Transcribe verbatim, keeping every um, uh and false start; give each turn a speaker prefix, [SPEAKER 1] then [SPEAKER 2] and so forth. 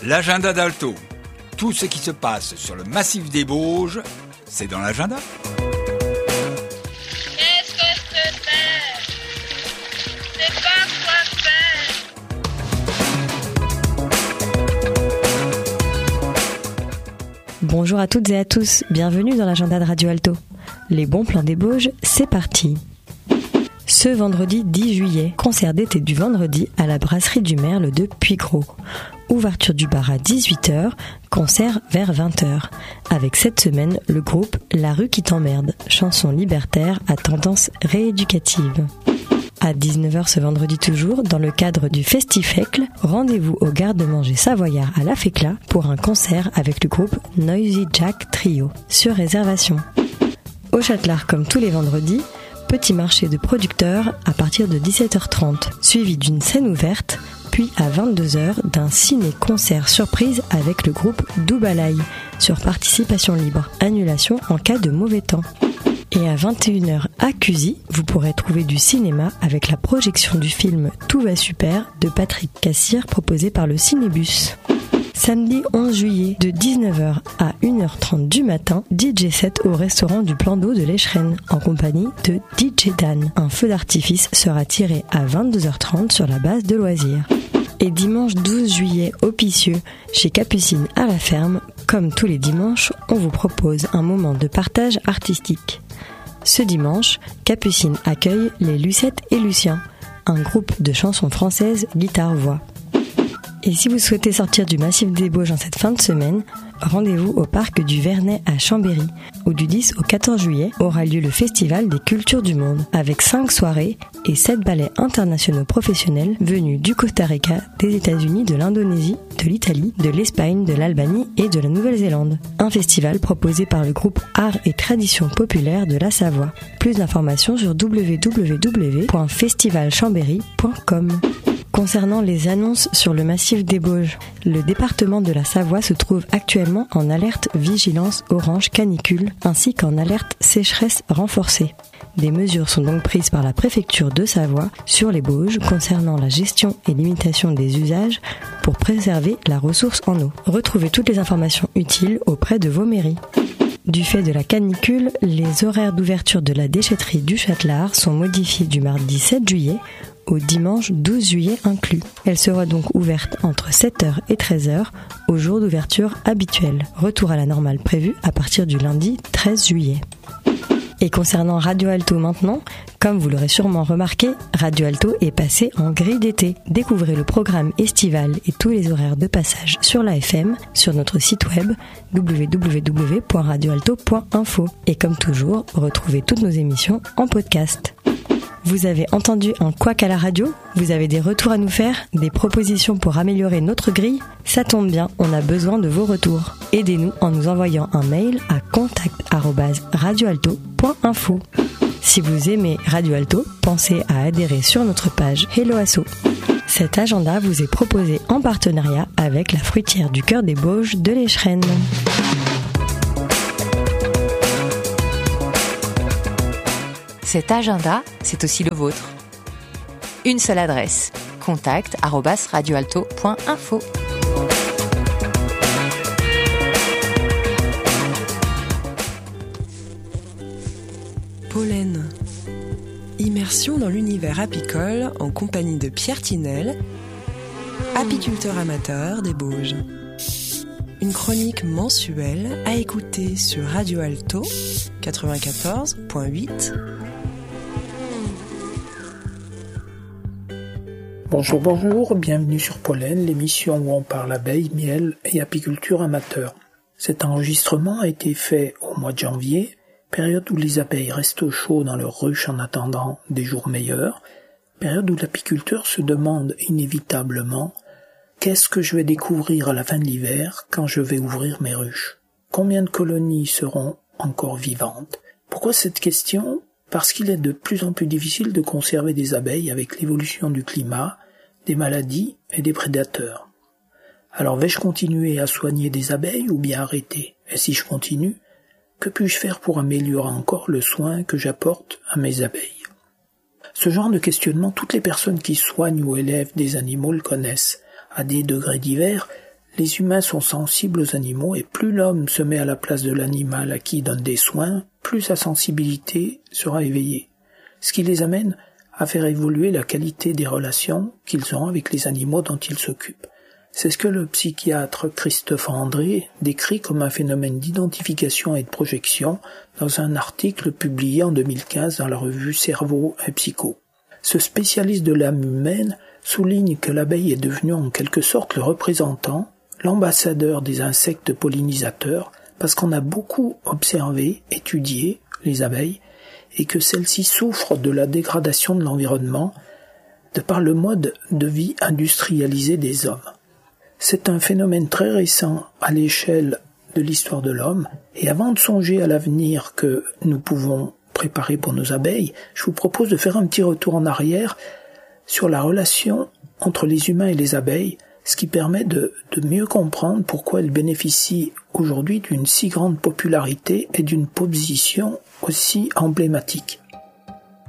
[SPEAKER 1] L'agenda d'Alto. Tout ce qui se passe sur le massif des Bauges, c'est dans l'agenda.
[SPEAKER 2] Qu'est-ce que c'est? C'est pas quoi faire.
[SPEAKER 3] Bonjour à toutes et à tous, bienvenue dans l'agenda de Radio Alto. Les bons plans des Bauges, c'est parti. Ce vendredi dix juillet, concert d'été du vendredi à la brasserie du Merle de Puycros. Ouverture du bar à dix-huit heures, concert vers vingt heures. Avec cette semaine, le groupe La Rue qui t'emmerde, chanson libertaire à tendance rééducative. À dix-neuf heures ce vendredi toujours, dans le cadre du Festifecle, rendez-vous au garde-manger savoyard à La Fécla pour un concert avec le groupe Noisy Jack Trio, sur réservation. Au Châtelard, comme tous les vendredis, petit marché de producteurs à partir de dix-sept heures trente, suivi d'une scène ouverte, puis à vingt-deux heures d'un ciné-concert surprise avec le groupe Doubalaï, sur participation libre, annulation en cas de mauvais temps. Et à vingt et une heures à Cusy, vous pourrez trouver du cinéma avec la projection du film Tout va super de Patrick Cassir proposé par le Cinébus. Samedi onze juillet, de dix-neuf heures à une heure trente du matin, D J set au restaurant du Plan d'eau de l'Écheren, en compagnie de D J Dan. Un feu d'artifice sera tiré à vingt-deux heures trente sur la base de loisirs. Et dimanche douze juillet, au Picieux, chez Capucine à la ferme, comme tous les dimanches, on vous propose un moment de partage artistique. Ce dimanche, Capucine accueille les Lucettes et Lucien, un groupe de chansons françaises guitare-voix. Et si vous souhaitez sortir du massif des Bauges en cette fin de semaine, rendez-vous au parc du Vernet à Chambéry, où du dix au quatorze juillet aura lieu le Festival des Cultures du Monde, avec cinq soirées et sept ballets internationaux professionnels venus du Costa Rica, des États-Unis, de l'Indonésie, de l'Italie, de l'Espagne, de l'Albanie et de la Nouvelle-Zélande. Un festival proposé par le groupe Art et Tradition Populaire de la Savoie. Plus d'informations sur w w w point festival chambéry point com. Concernant les annonces sur le massif des Bauges, le département de la Savoie se trouve actuellement en alerte vigilance orange canicule ainsi qu'en alerte sécheresse renforcée. Des mesures sont donc prises par la préfecture de Savoie sur les Bauges concernant la gestion et limitation des usages pour préserver la ressource en eau. Retrouvez toutes les informations utiles auprès de vos mairies. Du fait de la canicule, les horaires d'ouverture de la déchetterie du Châtelard sont modifiés du mardi sept juillet au dimanche douze juillet inclus. Elle sera donc ouverte entre sept heures et treize heures au jour d'ouverture habituel. Retour à la normale prévu à partir du lundi treize juillet. Et concernant Radio Alto maintenant, comme vous l'aurez sûrement remarqué, Radio Alto est passé en grille d'été. Découvrez le programme estival et tous les horaires de passage sur la F M sur notre site web w w w point radio alto point info. Et comme toujours, retrouvez toutes nos émissions en podcast. Vous avez entendu un couac à la radio? Vous avez des retours à nous faire? Des propositions pour améliorer notre grille? Ça tombe bien, on a besoin de vos retours. Aidez-nous en nous envoyant un mail à contact arobase radio alto point info. Si vous aimez Radio Alto, pensez à adhérer sur notre page Hello Asso. Cet agenda vous est proposé en partenariat avec la fruitière du Cœur des Bauges de l'Écheren.
[SPEAKER 4] Cet agenda, c'est aussi le vôtre. Une seule adresse, contact arobase radio alto point info.
[SPEAKER 5] Pollen. Immersion dans l'univers apicole en compagnie de Pierre Tinel, apiculteur amateur des Bauges. Une chronique mensuelle à écouter sur Radio Alto quatre-vingt-quatorze point huit.
[SPEAKER 6] Bonjour, bonjour, bienvenue sur Pollen, l'émission où on parle abeilles, miel et apiculture amateur. Cet enregistrement a été fait au mois de janvier, période où les abeilles restent au chaud dans leur ruche en attendant des jours meilleurs, période où l'apiculteur se demande inévitablement « Qu'est-ce que je vais découvrir à la fin de l'hiver quand je vais ouvrir mes ruches ? Combien de colonies seront encore vivantes ?» Pourquoi cette question ? Parce qu'il est de plus en plus difficile de conserver des abeilles avec l'évolution du climat, des maladies et des prédateurs. Alors vais-je continuer à soigner des abeilles ou bien arrêter ? Et si je continue, que puis-je faire pour améliorer encore le soin que j'apporte à mes abeilles ? Ce genre de questionnement, toutes les personnes qui soignent ou élèvent des animaux le connaissent. À des degrés divers, les humains sont sensibles aux animaux et plus l'homme se met à la place de l'animal à qui il donne des soins, plus sa sensibilité sera éveillée, ce qui les amène à faire évoluer la qualité des relations qu'ils ont avec les animaux dont ils s'occupent. C'est ce que le psychiatre Christophe André décrit comme un phénomène d'identification et de projection dans un article publié en deux mille quinze dans la revue Cerveau et Psycho. Ce spécialiste de l'âme humaine souligne que l'abeille est devenue en quelque sorte le représentant, l'ambassadeur des insectes pollinisateurs, parce qu'on a beaucoup observé, étudié les abeilles, et que celles-ci souffrent de la dégradation de l'environnement de par le mode de vie industrialisé des hommes. C'est un phénomène très récent à l'échelle de l'histoire de l'homme, et avant de songer à l'avenir que nous pouvons préparer pour nos abeilles, je vous propose de faire un petit retour en arrière sur la relation entre les humains et les abeilles, ce qui permet de, de mieux comprendre pourquoi elles bénéficient aujourd'hui d'une si grande popularité et d'une position aussi emblématique.